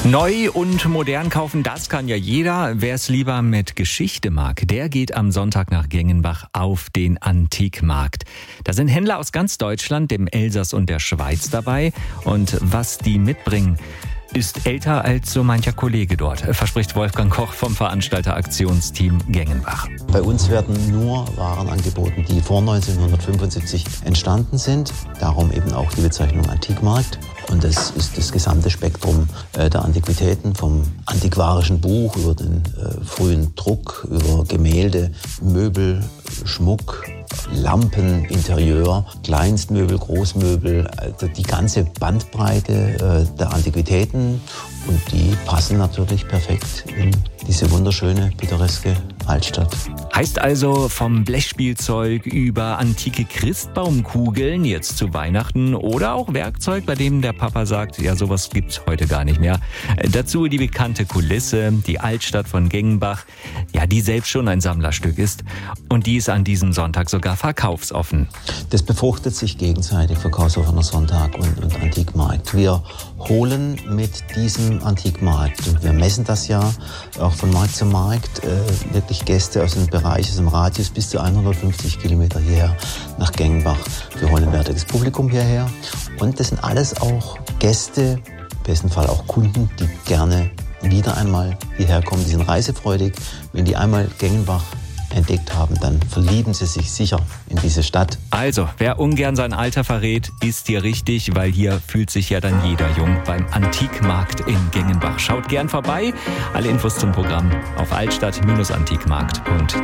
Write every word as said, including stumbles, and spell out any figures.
Neu und modern kaufen, das kann ja jeder. Wer es lieber mit Geschichte mag, der geht am Sonntag nach Gengenbach auf den Antikmarkt. Da sind Händler aus ganz Deutschland, dem Elsass und der Schweiz dabei. Und was die mitbringen, ist älter als so mancher Kollege dort, verspricht Wolfgang Koch vom Veranstalteraktionsteam Gengenbach. Bei uns werden nur Waren angeboten, die vor neunzehnhundertfünfundsiebzig entstanden sind. Darum eben auch die Bezeichnung Antikmarkt. Und das ist das gesamte Spektrum äh, der Antiquitäten, vom antiquarischen Buch über den äh, frühen Druck, über Gemälde, Möbel, Schmuck, Lampen, Interieur, Kleinstmöbel, Großmöbel, also die ganze Bandbreite äh, der Antiquitäten. Und die passen natürlich perfekt in diese wunderschöne, pittoreske Altstadt. Heißt also vom Blechspielzeug über antike Christbaumkugeln jetzt zu Weihnachten oder auch Werkzeug, bei dem der Papa sagt, ja, sowas gibt's heute gar nicht mehr. Dazu die bekannte Kulisse, die Altstadt von Gengenbach, ja, die selbst schon ein Sammlerstück ist. Und die ist an diesem Sonntag sogar verkaufsoffen. Das befruchtet sich gegenseitig, verkaufsoffener Sonntag und, und Antikmarkt. Wir holen mit diesem Antikmarkt, und wir messen das ja auch von Markt zu Markt, äh, wirklich Gäste aus dem Bereich, aus dem Radius bis zu hundertfünfzig Kilometer hierher nach Gengenbach. Wir holen ein wertiges Publikum hierher. Und das sind alles auch Gäste, im besten Fall auch Kunden, die gerne wieder einmal hierher kommen. Die sind reisefreudig. Wenn die einmal Gengenbach entdeckt haben, dann verlieben sie sich sicher in diese Stadt. Also, wer ungern sein Alter verrät, ist hier richtig, weil hier fühlt sich ja dann jeder jung beim Antikmarkt in Gengenbach. Schaut gern vorbei. Alle Infos zum Programm auf altstadt Bindestrich antikmarkt punkt de.